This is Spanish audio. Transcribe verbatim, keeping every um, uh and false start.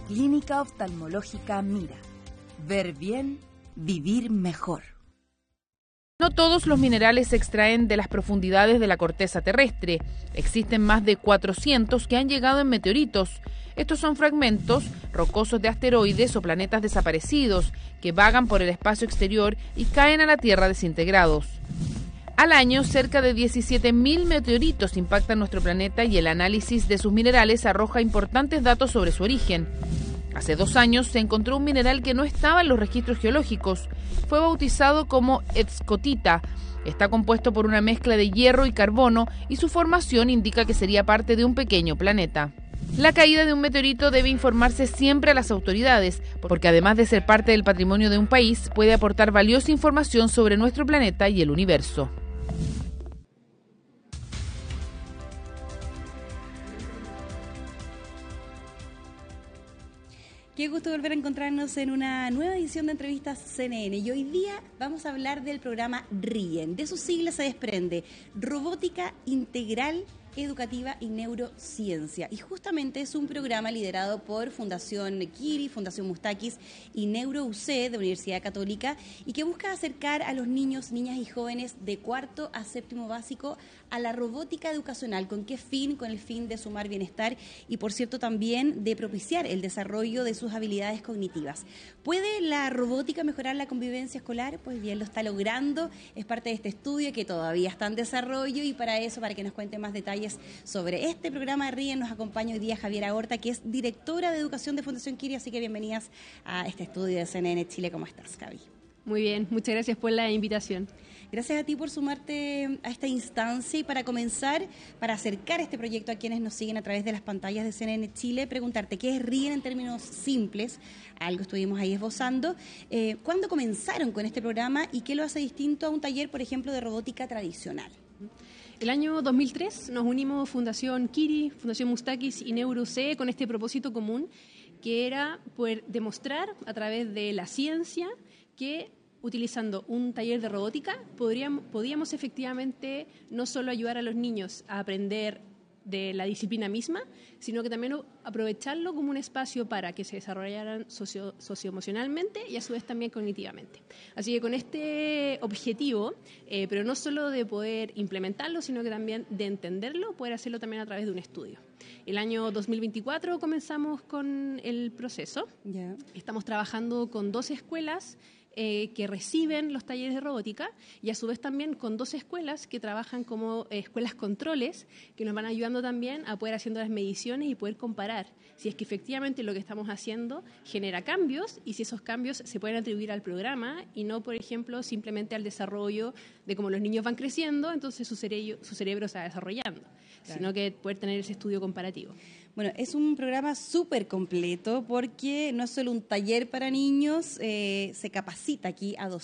Clínica Oftalmológica Mira. Ver bien, vivir mejor. No todos los minerales se extraen de las profundidades de la corteza terrestre. Existen más de cuatrocientos que han llegado en meteoritos. Estos son fragmentos rocosos de asteroides o planetas desaparecidos que vagan por el espacio exterior y caen a la Tierra desintegrados. Al año, cerca de diecisiete mil meteoritos impactan nuestro planeta y el análisis de sus minerales arroja importantes datos sobre su origen. Hace dos años se encontró un mineral que no estaba en los registros geológicos. Fue bautizado como escotita. Está compuesto por una mezcla de hierro y carbono y su formación indica que sería parte de un pequeño planeta. La caída de un meteorito debe informarse siempre a las autoridades, porque además de ser parte del patrimonio de un país, puede aportar valiosa información sobre nuestro planeta y el universo. Qué gusto volver a encontrarnos en una nueva edición de Entrevistas C N N. Y hoy día vamos a hablar del programa RIEN. De sus siglas se desprende Robótica Integral Educativa y Neurociencia. Y justamente es un programa liderado por Fundación Kiri, Fundación Mustakis y NeuroUC de Universidad Católica y que busca acercar a los niños, niñas y jóvenes de cuarto a séptimo básico a la robótica educacional. ¿Con qué fin? Con el fin de sumar bienestar y, por cierto, también de propiciar el desarrollo de sus habilidades cognitivas. ¿Puede la robótica mejorar la convivencia escolar? Pues bien, lo está logrando. Es parte de este estudio que todavía está en desarrollo y para eso, para que nos cuente más detalles sobre este programa de RIEN, nos acompaña hoy día Javiera Horta, que es directora de Educación de Fundación Kiri, así que bienvenidas a este estudio de C N N Chile. ¿Cómo estás, Javi? Muy bien, muchas gracias por la invitación. Gracias a ti por sumarte a esta instancia y para comenzar, para acercar este proyecto a quienes nos siguen a través de las pantallas de C N N Chile, preguntarte qué es RIEN en términos simples, algo estuvimos ahí esbozando. Eh, ¿Cuándo comenzaron con este programa y qué lo hace distinto a un taller, por ejemplo, de robótica tradicional? El año dos mil tres nos unimos Fundación Kiri, Fundación Mustakis y NeuroUC con este propósito común, que era poder demostrar a través de la ciencia que utilizando un taller de robótica podríamos, podíamos efectivamente no solo ayudar a los niños a aprender de la disciplina misma, sino que también aprovecharlo como un espacio para que se desarrollaran socio, socioemocionalmente y a su vez también cognitivamente. Así que con este objetivo, eh, pero no solo de poder implementarlo, sino que también de entenderlo, poder hacerlo también a través de un estudio. El año dos mil veinticuatro comenzamos con el proceso. Yeah. Estamos trabajando con doce escuelas Eh, que reciben los talleres de robótica y a su vez también con dos escuelas que trabajan como eh, escuelas controles que nos van ayudando también a poder haciendo las mediciones y poder comparar si es que efectivamente lo que estamos haciendo genera cambios y si esos cambios se pueden atribuir al programa y no, por ejemplo, simplemente al desarrollo de cómo los niños van creciendo, entonces su cerebro, su cerebro se va desarrollando, claro, sino que poder tener ese estudio comparativo. Bueno, es un programa súper completo porque no es solo un taller para niños, eh, se capacita aquí a docentes